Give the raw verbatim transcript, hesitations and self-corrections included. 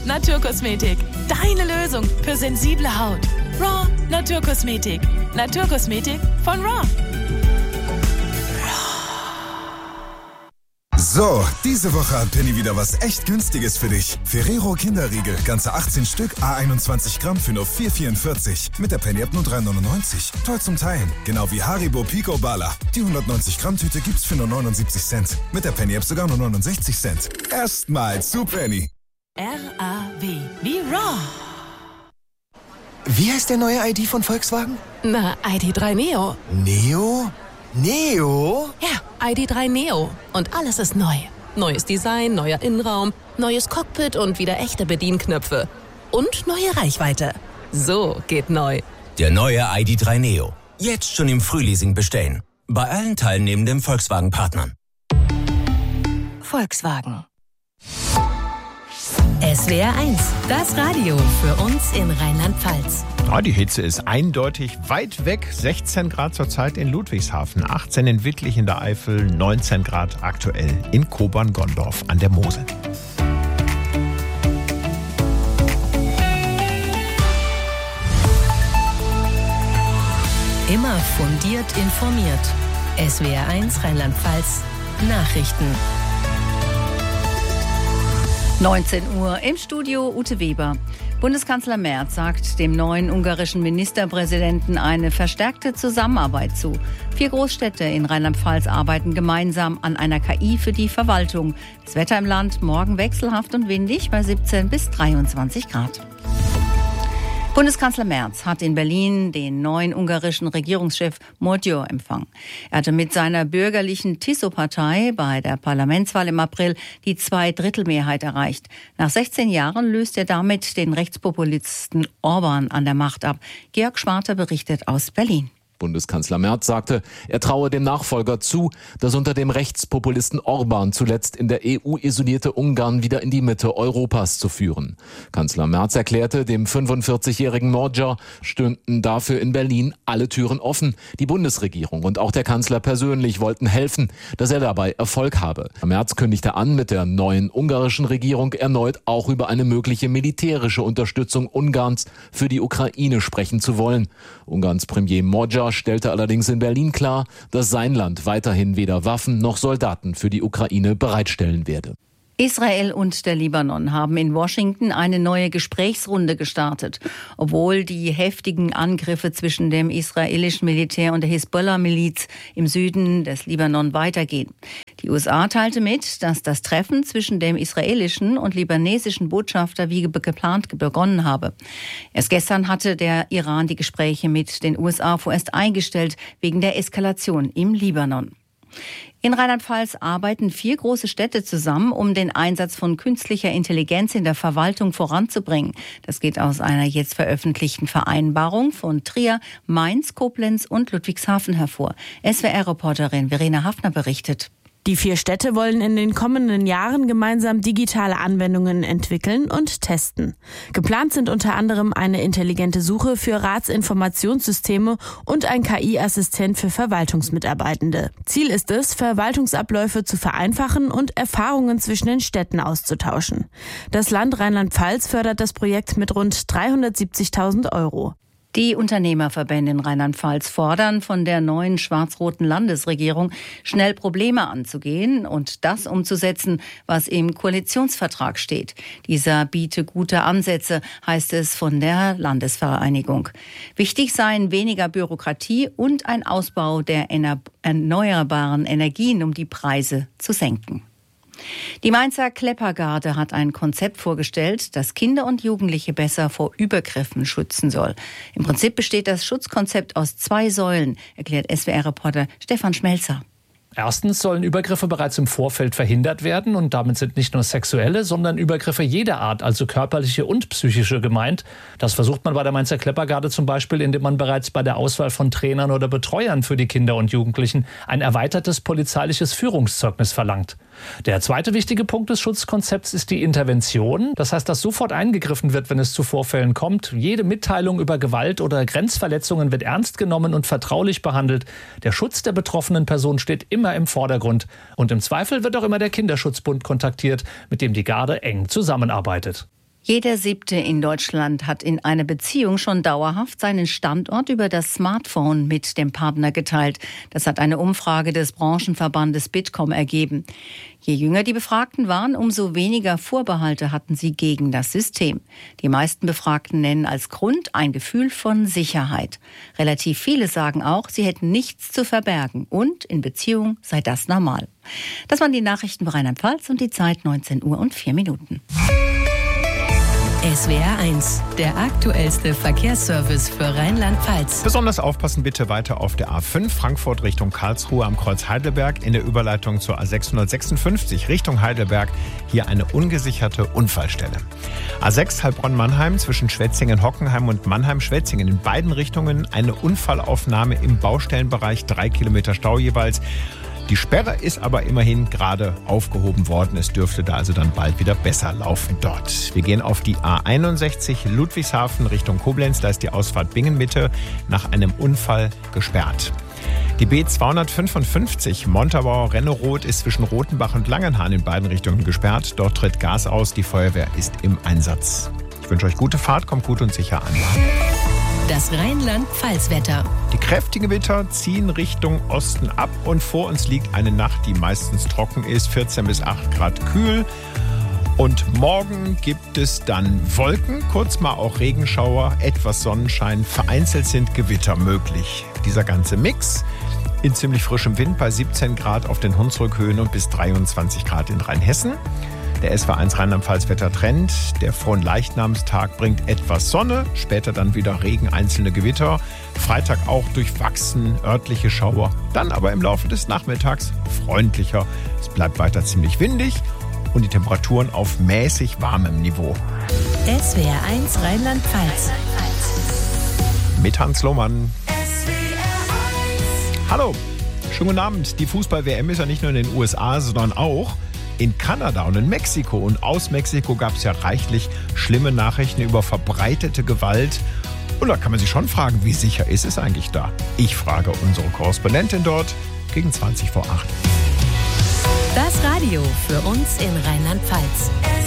Naturkosmetik. Deine Lösung für sensible Haut. Raw Naturkosmetik. Naturkosmetik von Raw. So, diese Woche hat Penny wieder was echt Günstiges für dich. Ferrero Kinderriegel, ganze achtzehn Stück, à einundzwanzig Gramm für nur vier vierundvierzig. Mit der Penny-App nur drei neunundneunzig. Toll zum Teilen. Genau wie Haribo Pico Bala. Die hundertneunzig Gramm Tüte gibt's für nur neunundsiebzig Cent. Mit der Penny-App sogar nur neunundsechzig Cent. Erstmal zu Penny. R A W wie Raw. Wie heißt der neue I D von Volkswagen? Na, I D drei Neo. Neo? Neo? Ja, I D drei Neo. Und alles ist neu. Neues Design, neuer Innenraum, neues Cockpit und wieder echte Bedienknöpfe. Und neue Reichweite. So geht neu. Der neue I D drei Neo. Jetzt schon im Frühleasing bestellen. Bei allen teilnehmenden Volkswagen-Partnern. Volkswagen. S W R eins, das Radio für uns in Rheinland-Pfalz. Ja, die Hitze ist eindeutig weit weg. sechzehn Grad zurzeit in Ludwigshafen, achtzehn in Wittlich in der Eifel, neunzehn Grad aktuell in Kobern-Gondorf an der Mosel. Immer fundiert informiert. S W R eins Rheinland-Pfalz Nachrichten. neunzehn Uhr im Studio Ute Weber. Bundeskanzler Merz sagt dem neuen ungarischen Ministerpräsidenten eine verstärkte Zusammenarbeit zu. Vier Großstädte in Rheinland-Pfalz arbeiten gemeinsam an einer K I für die Verwaltung. Das Wetter im Land morgen wechselhaft und windig bei siebzehn bis dreiundzwanzig Grad. Bundeskanzler Merz hat in Berlin den neuen ungarischen Regierungschef Magyar empfangen. Er hatte mit seiner bürgerlichen Tiso-Partei bei der Parlamentswahl im April die Zweidrittelmehrheit erreicht. Nach sechzehn Jahren löst er damit den Rechtspopulisten Orban an der Macht ab. Georg Schwarter berichtet aus Berlin. Bundeskanzler Merz sagte, er traue dem Nachfolger zu, das unter dem Rechtspopulisten Orban zuletzt in der E U isolierte Ungarn wieder in die Mitte Europas zu führen. Kanzler Merz erklärte, dem fünfundvierzigjährigen Magyar stünden dafür in Berlin alle Türen offen. Die Bundesregierung und auch der Kanzler persönlich wollten helfen, dass er dabei Erfolg habe. Merz kündigte an, mit der neuen ungarischen Regierung erneut auch über eine mögliche militärische Unterstützung Ungarns für die Ukraine sprechen zu wollen. Ungarns Premier Magyar stellte allerdings in Berlin klar, dass sein Land weiterhin weder Waffen noch Soldaten für die Ukraine bereitstellen werde. Israel und der Libanon haben in Washington eine neue Gesprächsrunde gestartet, obwohl die heftigen Angriffe zwischen dem israelischen Militär und der Hisbollah-Miliz im Süden des Libanon weitergehen. Die U S A teilte mit, dass das Treffen zwischen dem israelischen und libanesischen Botschafter wie geplant begonnen habe. Erst gestern hatte der Iran die Gespräche mit den U S A vorerst eingestellt wegen der Eskalation im Libanon. In Rheinland-Pfalz arbeiten vier große Städte zusammen, um den Einsatz von künstlicher Intelligenz in der Verwaltung voranzubringen. Das geht aus einer jetzt veröffentlichten Vereinbarung von Trier, Mainz, Koblenz und Ludwigshafen hervor. S W R-Reporterin Verena Hafner berichtet. Die vier Städte wollen in den kommenden Jahren gemeinsam digitale Anwendungen entwickeln und testen. Geplant sind unter anderem eine intelligente Suche für Ratsinformationssysteme und ein K I-Assistent für Verwaltungsmitarbeitende. Ziel ist es, Verwaltungsabläufe zu vereinfachen und Erfahrungen zwischen den Städten auszutauschen. Das Land Rheinland-Pfalz fördert das Projekt mit rund dreihundertsiebzigtausend Euro. Die Unternehmerverbände in Rheinland-Pfalz fordern von der neuen schwarz-roten Landesregierung, schnell Probleme anzugehen und das umzusetzen, was im Koalitionsvertrag steht. Dieser biete gute Ansätze, heißt es von der Landesvereinigung. Wichtig seien weniger Bürokratie und ein Ausbau der erneuerbaren Energien, um die Preise zu senken. Die Mainzer Kleppergarde hat ein Konzept vorgestellt, das Kinder und Jugendliche besser vor Übergriffen schützen soll. Im Prinzip besteht das Schutzkonzept aus zwei Säulen, erklärt S W R-Reporter Stefan Schmelzer. Erstens sollen Übergriffe bereits im Vorfeld verhindert werden und damit sind nicht nur sexuelle, sondern Übergriffe jeder Art, also körperliche und psychische gemeint. Das versucht man bei der Mainzer Kleppergarde zum Beispiel, indem man bereits bei der Auswahl von Trainern oder Betreuern für die Kinder und Jugendlichen ein erweitertes polizeiliches Führungszeugnis verlangt. Der zweite wichtige Punkt des Schutzkonzepts ist die Intervention. Das heißt, dass sofort eingegriffen wird, wenn es zu Vorfällen kommt. Jede Mitteilung über Gewalt oder Grenzverletzungen wird ernst genommen und vertraulich behandelt. Der Schutz der betroffenen Person steht immer im Vordergrund. Und im Zweifel wird auch immer der Kinderschutzbund kontaktiert, mit dem die Garde eng zusammenarbeitet. Jeder Siebte in Deutschland hat in einer Beziehung schon dauerhaft seinen Standort über das Smartphone mit dem Partner geteilt. Das hat eine Umfrage des Branchenverbandes Bitkom ergeben. Je jünger die Befragten waren, umso weniger Vorbehalte hatten sie gegen das System. Die meisten Befragten nennen als Grund ein Gefühl von Sicherheit. Relativ viele sagen auch, sie hätten nichts zu verbergen und in Beziehung sei das normal. Das waren die Nachrichten für Rheinland-Pfalz und die Zeit neunzehn Uhr und vier Minuten. S W R eins, der aktuellste Verkehrsservice für Rheinland-Pfalz. Besonders aufpassen bitte weiter auf der A fünf Frankfurt Richtung Karlsruhe am Kreuz Heidelberg in der Überleitung zur A sechshundertsechsundfünfzig Richtung Heidelberg. Hier eine ungesicherte Unfallstelle. A sechs Heilbronn-Mannheim zwischen Schwetzingen-Hockenheim und Mannheim-Schwetzingen. In beiden Richtungen eine Unfallaufnahme im Baustellenbereich. Drei Kilometer Stau jeweils. Die Sperre ist aber immerhin gerade aufgehoben worden. Es dürfte da also dann bald wieder besser laufen dort. Wir gehen auf die A einundsechzig Ludwigshafen Richtung Koblenz. Da ist die Ausfahrt Bingen-Mitte nach einem Unfall gesperrt. Die B zweihundertfünfundfünfzig Montabaur-Renneroth ist zwischen Rothenbach und Langenhahn in beiden Richtungen gesperrt. Dort tritt Gas aus. Die Feuerwehr ist im Einsatz. Ich wünsche euch gute Fahrt, kommt gut und sicher an. Das Rheinland-Pfalz-Wetter. Die kräftigen Gewitter ziehen Richtung Osten ab und vor uns liegt eine Nacht, die meistens trocken ist, vierzehn bis acht Grad kühl. Und morgen gibt es dann Wolken, kurz mal auch Regenschauer, etwas Sonnenschein, vereinzelt sind Gewitter möglich. Dieser ganze Mix in ziemlich frischem Wind bei siebzehn Grad auf den Hunsrückhöhen und bis dreiundzwanzig Grad in Rheinhessen. Der S W R eins Rheinland-Pfalz-Wetter-Trend. Der Fronleichnamstag bringt etwas Sonne, später dann wieder Regen, einzelne Gewitter. Freitag auch durchwachsen, örtliche Schauer. Dann aber im Laufe des Nachmittags freundlicher. Es bleibt weiter ziemlich windig und die Temperaturen auf mäßig warmem Niveau. S W R eins Rheinland-Pfalz. Mit Hans Lohmann. Hallo, schönen guten Abend. Die Fußball-W M ist ja nicht nur in den U S A, sondern auch in Kanada und in Mexiko. Und aus Mexiko gab es ja reichlich schlimme Nachrichten über verbreitete Gewalt. Und da kann man sich schon fragen, wie sicher ist es eigentlich da? Ich frage unsere Korrespondentin dort gegen zwanzig vor acht. Das Radio für uns in Rheinland-Pfalz.